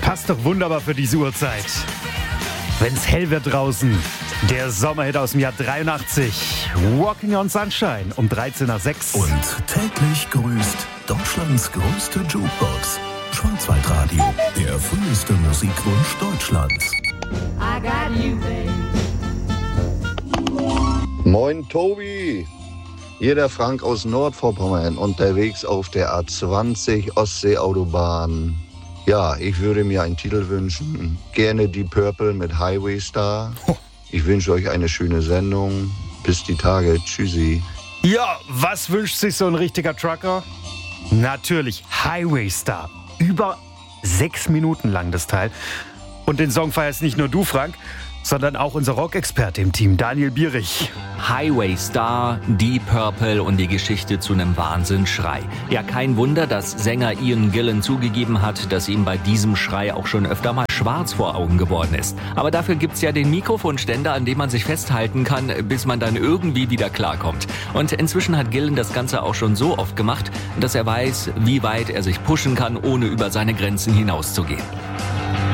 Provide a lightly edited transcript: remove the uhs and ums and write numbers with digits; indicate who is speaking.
Speaker 1: Passt doch wunderbar für diese Uhrzeit. Wenn's hell wird draußen. Der Sommerhit aus dem Jahr 83. Walking on Sunshine um 13 nach 6.
Speaker 2: Und täglich grüßt Deutschlands größte Jukebox. Schwarzwaldradio, der früheste Musikwunsch Deutschlands.
Speaker 3: I got you, babe.
Speaker 4: Moin Tobi, hier der Frank aus Nordvorpommern, unterwegs auf der A20 Ostseeautobahn. Ja, ich würde mir einen Titel wünschen, gerne Deep Purple mit Highway Star. Ich wünsche euch eine schöne Sendung, bis die Tage, tschüssi.
Speaker 1: Ja, was wünscht sich so ein richtiger Trucker? Natürlich Highway Star. Über 6 Minuten lang das Teil. Und den Song feierst nicht nur du, Frank, sondern auch unser Rockexperte im Team, Daniel Bierich.
Speaker 5: Highway Star, Deep Purple und die Geschichte zu einem Wahnsinnsschrei. Ja, kein Wunder, dass Sänger Ian Gillan zugegeben hat, dass ihm bei diesem Schrei auch schon öfter mal schwarz vor Augen geworden ist. Aber dafür gibt's ja den Mikrofonständer, an dem man sich festhalten kann, bis man dann irgendwie wieder klarkommt. Und inzwischen hat Gillan das Ganze auch schon so oft gemacht, dass er weiß, wie weit er sich pushen kann, ohne über seine Grenzen hinauszugehen.